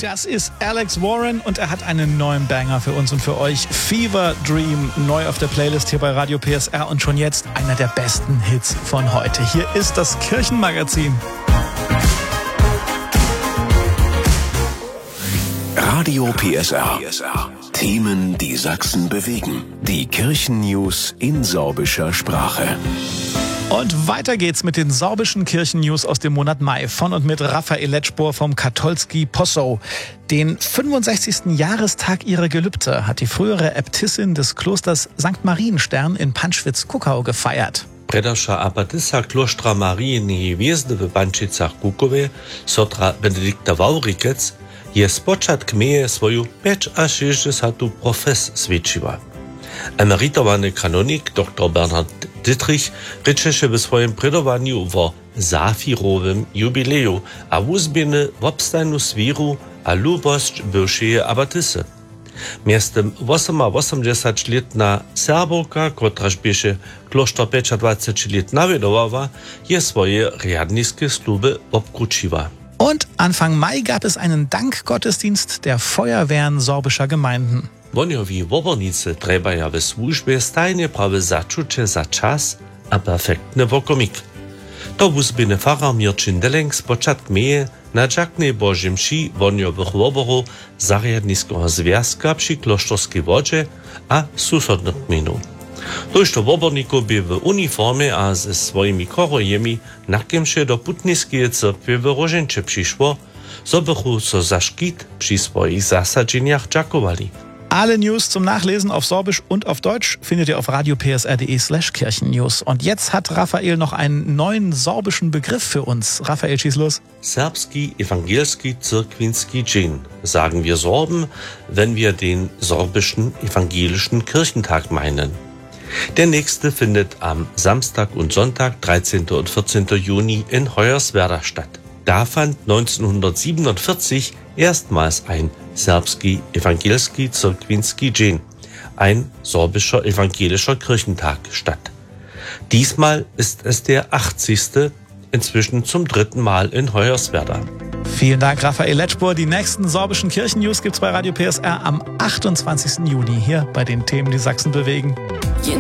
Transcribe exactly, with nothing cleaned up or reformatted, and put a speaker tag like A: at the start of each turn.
A: Das ist Alex Warren und er hat einen neuen Banger für uns und für euch. Fever Dream, neu auf der Playlist hier bei Radio P S R und schon jetzt einer der besten Hits von heute. Hier ist das Kirchenmagazin.
B: Radio P S R. Themen, die Sachsen bewegen. Die Kirchennews in sorbischer Sprache.
A: Und weiter geht's mit den sorbischen Kirchennews aus dem Monat Mai von und mit Raphael Letschbohr vom Katholski Possow. Den fünfundsechzigsten Jahrestag ihrer Gelübde hat die frühere Äbtissin des Klosters Sankt Marienstern in Panschwitz-Kuckau gefeiert.
C: Predaša abatisa klostra Marijini hviezde v Pančicach-Kukově, sotra Benedikta Vaurikec, je spočatk meje svoju peć a šesťdesiatu profes svědčiła. Emeritowany kanonik dr Bernhard Dittrich rečeše w swoim predawaniu o Zafirowym jubileju a wuzbiny w obstajnu swiru a lubosť bywšeje abatysy. Miestem osemnásťletná Serbovka, kotraž bieše kloštor dwadzieścia let nawiedowała, je swoje riadniskie sluby obkručiła.
A: Und Anfang Mai gab es einen Dankgottesdienst der Feuerwehren sorbischer Gemeinden.
C: Woniowi wobornicy trebaja w służbie stajnie prawe zaczucie za czas a perfektny wokomik. To wuzbyny farar Mirčin Deleng spočatk meje na dżaknej Bożej mši woniowych woborów zariadniskiego związka przy klosztorskiej wodzie a susodnych gminów. Tož to woborniku by w uniformie a ze swoimi korojemi nakimše do putniskie cyrkwie w Roženče przyszło, so bychu so za szkit przy swoich zasadzeniach dżakowali.
A: Alle News zum Nachlesen auf Sorbisch und auf Deutsch findet ihr auf radiopsr.de slash Kirchennews. Und jetzt hat Raphael noch einen neuen sorbischen Begriff für uns. Raphael, schieß los.
C: Serbski evangelski zirkwinski dzień, sagen wir Sorben, wenn wir den sorbischen evangelischen Kirchentag meinen. Der nächste findet am Samstag und Sonntag, dreizehnten und vierzehnten Juni in Hoyerswerda statt. Da fand neunzehnhundertsiebenundvierzig erstmals ein Serbski evangelski zirkwinski dzień, ein sorbischer evangelischer Kirchentag statt. Diesmal ist es der achtzigste, inzwischen zum dritten Mal in Hoyerswerda.
A: Vielen Dank, Raphael Letschbohr. Die nächsten sorbischen Kirchennews gibt's bei Radio P S R am achtundzwanzigsten Juni hier bei den Themen, die Sachsen bewegen.